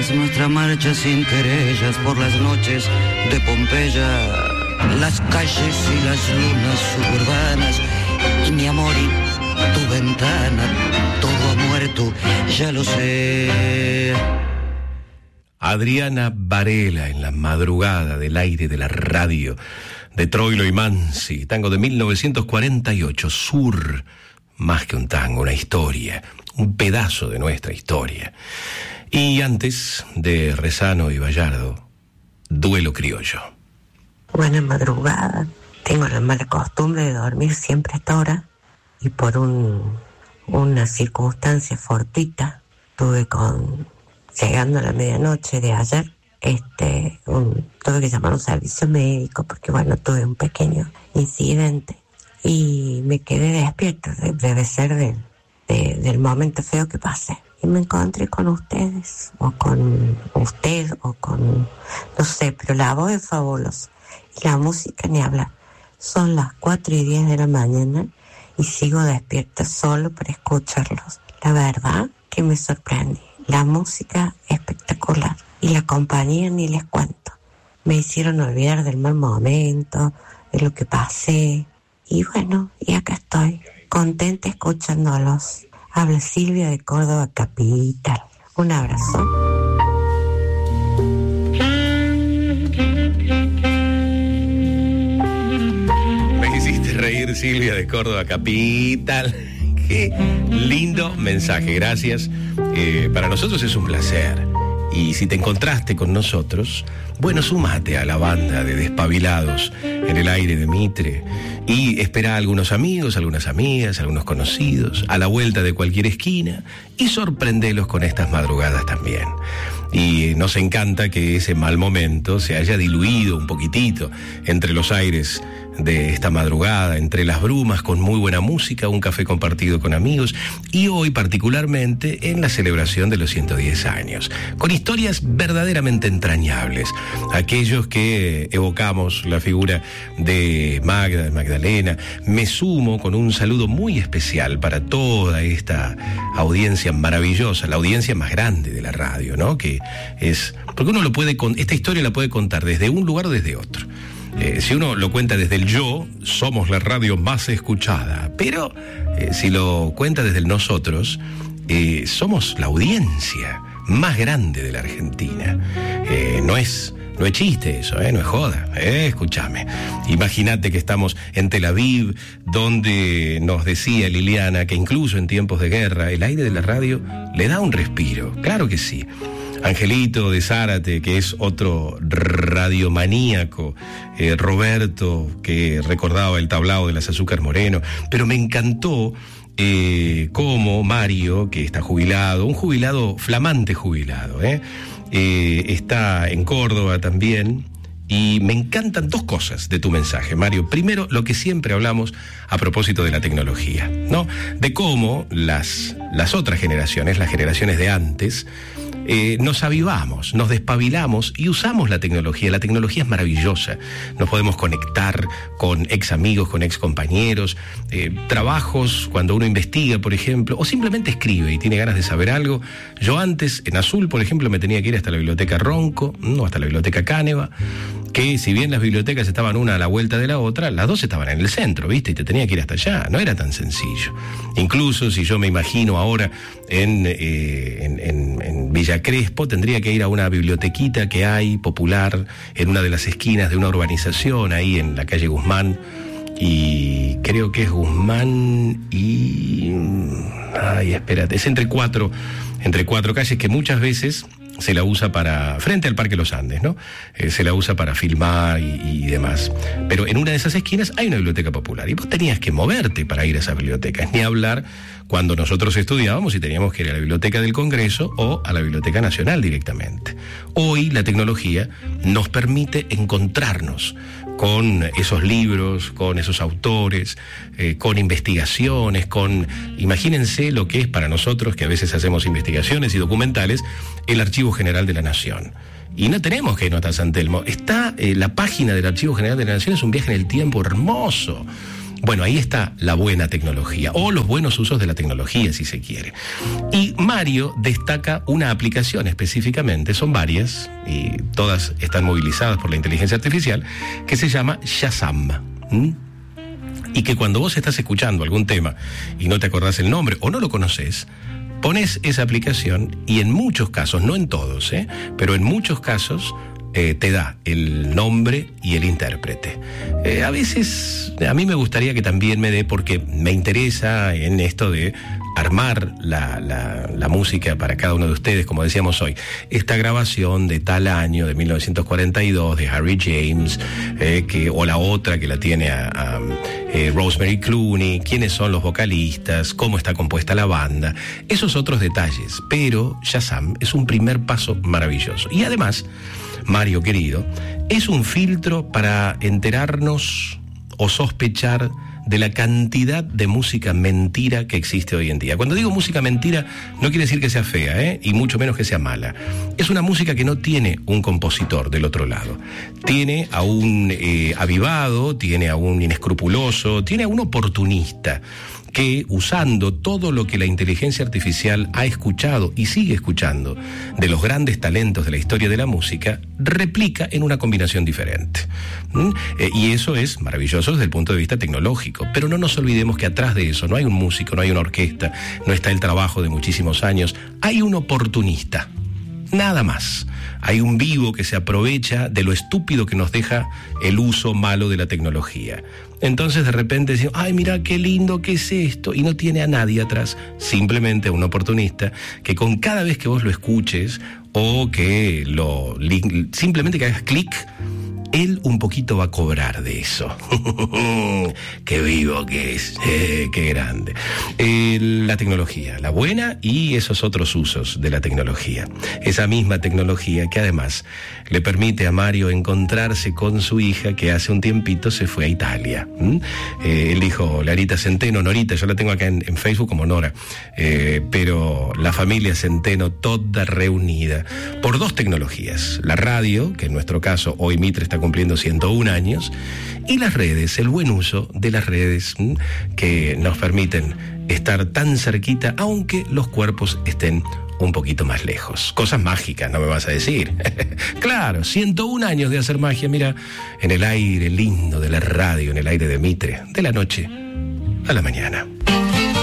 días nuestra marcha sin querellas por las noches de Pompeya, las calles y las lunas suburbanas, y mi amor y tu ventana, todo ha muerto, ya lo sé. Adriana Varela en la madrugada del aire de la radio de Troilo y Mansi, tango de 1948, Sur, más que un tango, una historia, un pedazo de nuestra historia. Y antes de Rezano y Vallardo, Duelo Criollo. Buena madrugada. Tengo la mala costumbre de dormir siempre a esta hora y por una circunstancia fortuita llegando a la medianoche de ayer, tuve que llamar a un servicio médico porque tuve un pequeño incidente y me quedé despierta, debe ser del momento feo que pasé. Y me encontré con ustedes, o con usted, o con, no sé, pero la voz es fabulosa. Y la música ni hablar. Son las 4:10 de la mañana y sigo despierta solo para escucharlos. La verdad que me sorprendí. La música espectacular y la compañía ni les cuento. Me hicieron olvidar del mal momento, de lo que pasé. Y acá estoy, contenta escuchándolos. Habla Silvia de Córdoba Capital. Un abrazo. Me hiciste reír, Silvia de Córdoba Capital. Qué lindo mensaje, gracias. Para nosotros es un placer. Y si te encontraste con nosotros, sumate a la banda de despabilados en el aire de Mitre y espera a algunos amigos, algunas amigas, algunos conocidos a la vuelta de cualquier esquina y sorprendelos con estas madrugadas también. Y nos encanta que ese mal momento se haya diluido un poquitito entre los aires de esta madrugada, entre las brumas, con muy buena música, un café compartido con amigos y hoy particularmente en la celebración de los 110 años, con historias verdaderamente entrañables, aquellos que evocamos la figura de Magda, de Magdalena. Me sumo con un saludo muy especial para toda esta audiencia maravillosa, la audiencia más grande de la radio, ¿no? Que es, porque uno esta historia la puede contar desde un lugar o desde otro. Si uno lo cuenta desde el yo, somos la radio más escuchada, pero si lo cuenta desde el nosotros, somos la audiencia más grande de la Argentina. No es chiste eso, no es joda, escúchame. Imagínate que estamos en Tel Aviv, donde nos decía Liliana que incluso en tiempos de guerra el aire de la radio le da un respiro, claro que sí. Angelito de Zárate, que es otro radiomaníaco, Roberto, que recordaba el tablao de las Azúcar Moreno, pero me encantó cómo Mario, que está jubilado, un jubilado, flamante jubilado, está en Córdoba también, y me encantan dos cosas de tu mensaje, Mario. Primero, lo que siempre hablamos a propósito de la tecnología, ¿no? De cómo las otras generaciones, las generaciones de antes, nos avivamos, nos despabilamos y usamos la tecnología. La tecnología es maravillosa. Nos podemos conectar con ex amigos, con ex compañeros, trabajos cuando uno investiga, por ejemplo, o simplemente escribe y tiene ganas de saber algo. Yo antes, en Azul, por ejemplo, me tenía que ir hasta la biblioteca Ronco, hasta la biblioteca Cáneva, que si bien las bibliotecas estaban una a la vuelta de la otra, las dos estaban en el centro, ¿viste? Y te tenía que ir hasta allá. No era tan sencillo. Incluso si yo me imagino ahora en Villa Crespo, tendría que ir a una bibliotequita que hay popular en una de las esquinas de una urbanización ahí en la calle Guzmán, y creo que es Guzmán y... espérate, es entre cuatro calles que muchas veces se la usa frente al Parque Los Andes, ¿no? Se la usa para filmar y demás. Pero en una de esas esquinas hay una biblioteca popular y vos tenías que moverte para ir a esas bibliotecas, ni hablar cuando nosotros estudiábamos y teníamos que ir a la Biblioteca del Congreso o a la Biblioteca Nacional directamente. Hoy la tecnología nos permite encontrarnos con esos libros, con esos autores, con investigaciones, imagínense lo que es para nosotros, que a veces hacemos investigaciones y documentales, el Archivo General de la Nación. Y no tenemos que ir hasta San Telmo. Está la página del Archivo General de la Nación, es un viaje en el tiempo hermoso, Bueno, ahí está la buena tecnología, o los buenos usos de la tecnología, si se quiere. Y Mario destaca una aplicación específicamente, son varias, y todas están movilizadas por la inteligencia artificial, que se llama Shazam. Y que cuando vos estás escuchando algún tema y no te acordás el nombre o no lo conoces, pones esa aplicación y en muchos casos, no en todos, pero en muchos casos te da el nombre y el intérprete. A veces a mí me gustaría que también me dé, porque me interesa en esto de armar la música para cada uno de ustedes, como decíamos hoy. Esta grabación de tal año, de 1942, de Harry James, o la otra que la tiene a Rosemary Clooney, quiénes son los vocalistas, cómo está compuesta la banda, esos otros detalles. Pero Shazam es un primer paso maravilloso. Y además, Mario querido, es un filtro para enterarnos o sospechar de la cantidad de música mentira que existe hoy en día. Cuando digo música mentira, no quiere decir que sea fea, y mucho menos que sea mala. Es una música que no tiene un compositor del otro lado. Tiene a un avivado, tiene a un inescrupuloso, tiene a un oportunista que, usando todo lo que la inteligencia artificial ha escuchado y sigue escuchando de los grandes talentos de la historia de la música, replica en una combinación diferente. Y eso es maravilloso desde el punto de vista tecnológico, pero no nos olvidemos que atrás de eso no hay un músico, no hay una orquesta, no está el trabajo de muchísimos años, hay un oportunista. Nada más. Hay un vivo que se aprovecha de lo estúpido que nos deja el uso malo de la tecnología. Entonces de repente decimos, ay, mira qué lindo que es esto, y no tiene a nadie atrás, simplemente a un oportunista que con cada vez que vos lo escuches o que simplemente que hagas clic, él un poquito va a cobrar de eso. Qué vivo que es, qué grande. La tecnología, la buena y esos otros usos de la tecnología. Esa misma tecnología que además le permite a Mario encontrarse con su hija, que hace un tiempito se fue a Italia. Él dijo Larita Centeno, Norita, yo la tengo acá en Facebook como Nora, pero la familia Centeno toda reunida por dos tecnologías: la radio, que en nuestro caso hoy Mitre está cumpliendo 101 años, y las redes, el buen uso de las redes que nos permiten estar tan cerquita, aunque los cuerpos estén un poquito más lejos. Cosas mágicas, no me vas a decir. Claro, 101 años de hacer magia, mira, en el aire lindo de la radio, en el aire de Mitre, de la noche a la mañana.